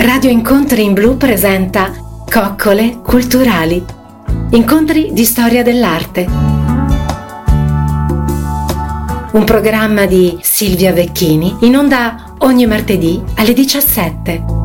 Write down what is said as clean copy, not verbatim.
Radio Incontri in Blu presenta Coccole Culturali. Incontri di storia dell'arte. Un programma di Silvia Vecchini in onda ogni martedì alle 17.